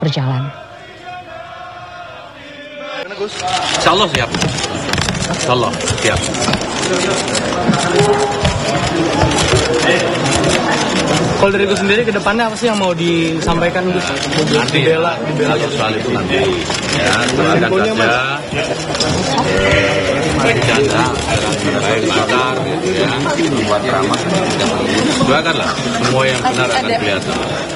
berjalan. Insya Allah siap. Insya Allah siap. Kalau dari Gus sendiri ke depannya apa sih yang mau disampaikan Gus? Nanti dibela soal itu nanti ya doakan saja bercanda baik bakar gitu ya membuat ramah doakanlah semua yang benar akan kelihatan.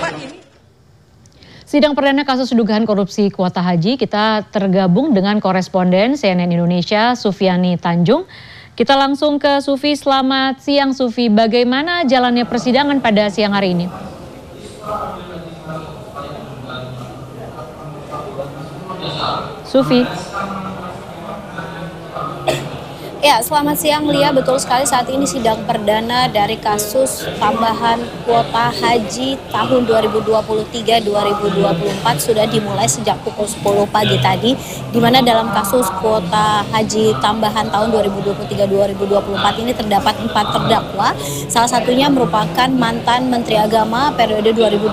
Sidang perdana kasus dugaan korupsi kuota haji, kita tergabung dengan koresponden CNN Indonesia Sufiani Tanjung. Kita langsung ke Sufi. Selamat siang Sufi, bagaimana jalannya persidangan pada siang hari ini? Sufi. Ya, selamat siang Lia. Betul sekali, saat ini sidang perdana dari kasus tambahan kuota haji tahun 2023-2024 sudah dimulai sejak pukul 10 pagi tadi, di mana dalam kasus kuota haji tambahan tahun 2023-2024 ini terdapat 4 terdakwa. Salah satunya merupakan mantan Menteri Agama periode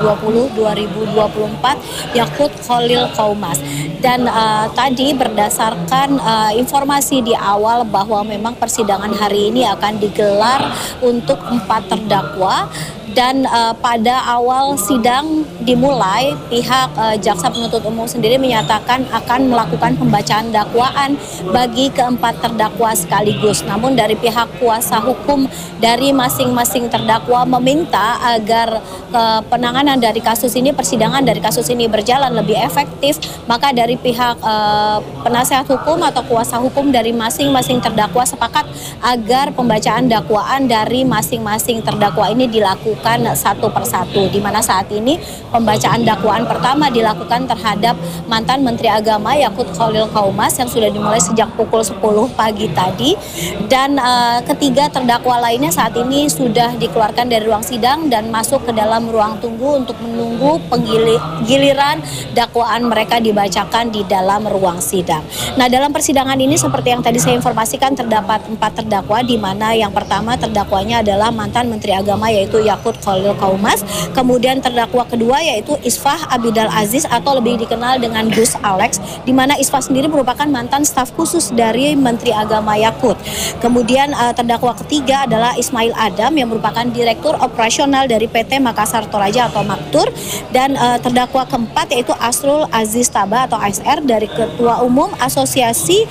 2020-2024 Yakut Khalil Qaumas. Dan tadi berdasarkan informasi di awal bahwa memang persidangan hari ini akan digelar untuk 4 terdakwa. Dan pada awal sidang dimulai, pihak jaksa penuntut umum sendiri menyatakan akan melakukan pembacaan dakwaan bagi keempat terdakwa sekaligus. Namun dari pihak kuasa hukum dari masing-masing terdakwa meminta agar penanganan dari kasus ini, persidangan dari kasus ini berjalan lebih efektif. Maka dari pihak penasehat hukum atau kuasa hukum dari masing-masing terdakwa sepakat agar pembacaan dakwaan dari masing-masing terdakwa ini dilakukan satu persatu, di mana saat ini pembacaan dakwaan pertama dilakukan terhadap mantan Menteri Agama Yakut Khalil Qaumas yang sudah dimulai sejak pukul 10 pagi tadi, dan ketiga terdakwa lainnya saat ini sudah dikeluarkan dari ruang sidang dan masuk ke dalam ruang tunggu untuk menunggu giliran dakwaan mereka dibacakan di dalam ruang sidang. Nah, dalam persidangan ini seperti yang tadi saya informasikan terdapat 4 terdakwa, di mana yang pertama terdakwanya adalah mantan Menteri Agama yaitu Yakut Khalil Qaumas. Kemudian terdakwa kedua yaitu Isfah Abidal Aziz atau lebih dikenal dengan Gus Alex, di mana Isfah sendiri merupakan mantan staf khusus dari Menteri Agama Yakut. Kemudian terdakwa ketiga adalah Ismail Adam yang merupakan Direktur Operasional dari PT Makassar Toraja atau Maktur. Dan terdakwa keempat yaitu Asrul Aziz Taba atau ASR dari Ketua Umum Asosiasi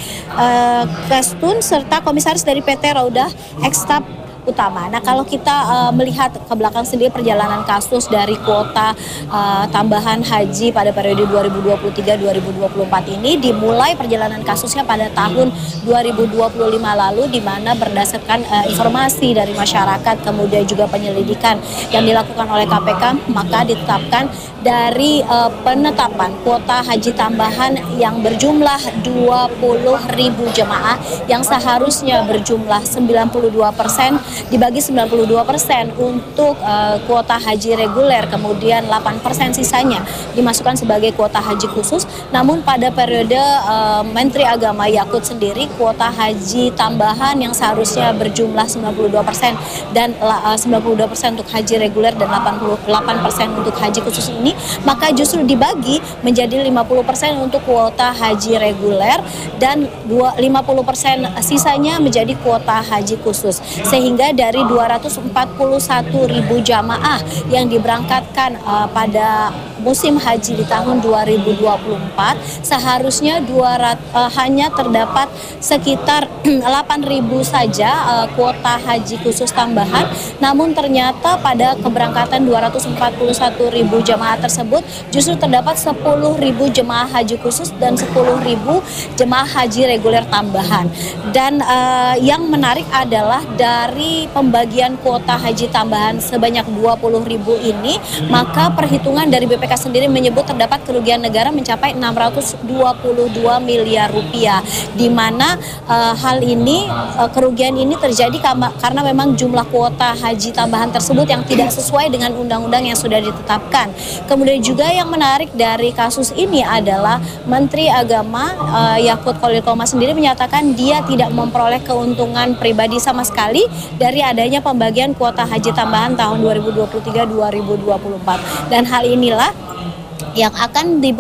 Kestun serta Komisaris dari PT Raudah Ekstab Utama. Nah, kalau kita melihat ke belakang sendiri perjalanan kasus dari kuota tambahan haji pada periode 2023-2024 ini dimulai perjalanan kasusnya pada tahun 2025 lalu, di mana berdasarkan informasi dari masyarakat kemudian juga penyelidikan yang dilakukan oleh KPK, maka ditetapkan dari penetapan kuota haji tambahan yang berjumlah 20.000 jemaah yang seharusnya berjumlah 92% dibagi 92% untuk kuota haji reguler, kemudian 8% sisanya dimasukkan sebagai kuota haji khusus. Namun pada periode Menteri Agama Yakut sendiri, kuota haji tambahan yang seharusnya berjumlah 92% dan 92% untuk haji reguler dan 88% untuk haji khusus ini, maka justru dibagi menjadi 50% untuk kuota haji reguler dan 50% sisanya menjadi kuota haji khusus. Sehingga dari 241.000 jamaah yang diberangkatkan pada musim haji di tahun 2024, seharusnya hanya terdapat sekitar 8.000 saja kuota haji khusus tambahan. Namun ternyata pada keberangkatan 241.000 jamaah tersebut justru terdapat 10.000 jemaah haji khusus dan 10.000 jemaah haji reguler tambahan. Dan yang menarik adalah dari pembagian kuota haji tambahan sebanyak 20.000 ini, maka perhitungan dari BPK sendiri menyebut terdapat kerugian negara mencapai 622 miliar rupiah, di mana hal ini kerugian ini terjadi karena memang jumlah kuota haji tambahan tersebut yang tidak sesuai dengan undang-undang yang sudah ditetapkan. Kemudian juga yang menarik dari kasus ini adalah Menteri Agama Yakut Khalil Qaumas sendiri menyatakan dia tidak memperoleh keuntungan pribadi sama sekali dari adanya pembagian kuota haji tambahan tahun 2023-2024. Dan hal inilah yang akan